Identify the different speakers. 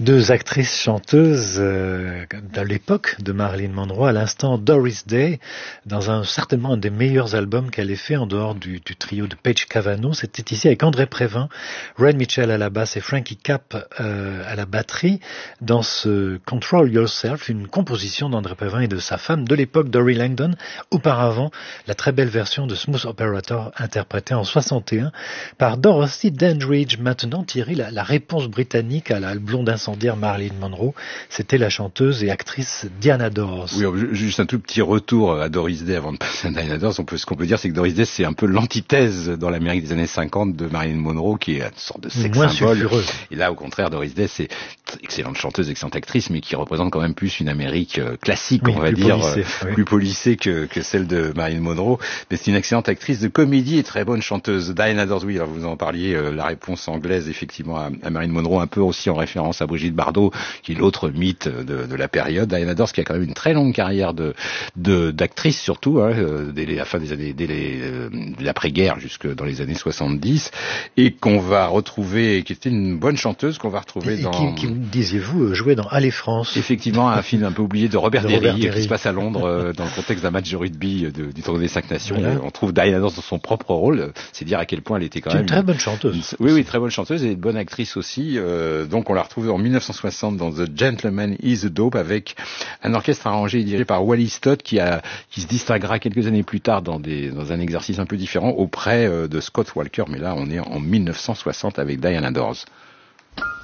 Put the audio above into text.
Speaker 1: Deux actrices chanteuses de l'époque de Marilyn Monroe, à l'instant Doris Day, dans certainement un des meilleurs albums qu'elle ait fait en dehors du trio de Paige Cavanaugh. C'était ici avec André Prévin, Red Mitchell à la basse et Frankie Capp à la batterie, dans ce Control Yourself, une composition d'André Prévin et de sa femme de l'époque, Dory Langdon. Auparavant, la très belle version de Smooth Operator interprétée en 61 par Dorothy Dandridge. Maintenant, Thierry, la réponse britannique à la blonde incendiaire Marilyn Monroe, c'était la chanteuse et actrice Diana Dors.
Speaker 2: Oui, juste un tout petit retour à Doris Day avant de passer à Diana Dors. Ce qu'on peut dire, c'est que Doris Day, c'est un peu l'antithèse dans l'Amérique des années 50 de Marilyn Monroe, qui est une sorte de sex symbole.
Speaker 1: Sulfureuse.
Speaker 2: Et là, au contraire, Doris Day, c'est excellente chanteuse, excellente actrice, mais qui représente quand même plus une Amérique classique,
Speaker 1: oui,
Speaker 2: on va dire,
Speaker 1: plus
Speaker 2: policée que celle de Marilyn Monroe. Mais c'est une excellente actrice de comédie et très bonne chanteuse. Diana Dors, oui, alors vous en parliez, la réponse anglaise, effectivement, à Marilyn Monroe, un peu aussi en référence à Brigitte Bardot, qui est l'autre mythe de la période. Diana Dors, qui a quand même une très longue carrière d'actrice, surtout, dès la fin des années, l'après-guerre jusque dans les années 70, et qu'on va retrouver, qui était une bonne chanteuse, qu'on va retrouver
Speaker 1: qui disiez-vous, jouait dans Allez France.
Speaker 2: Effectivement, un film un peu oublié de Robert Derry, qui se passe à Londres, dans le contexte d'un match de rugby du tournoi des 5 Nations. Voilà. On trouve Diana Dors dans son propre rôle. C'est dire à quel point elle était quand même...
Speaker 1: une très bonne chanteuse.
Speaker 2: Oui, très bonne chanteuse et une bonne actrice aussi. Donc on l'a retrouvée en 1960 dans The Gentleman is a Dope, avec un orchestre arrangé et dirigé par Wally Stott, qui se distinguera quelques années plus tard dans un exercice un peu différent auprès de Scott Walker. Mais là, on est en 1960 avec Diana Dors.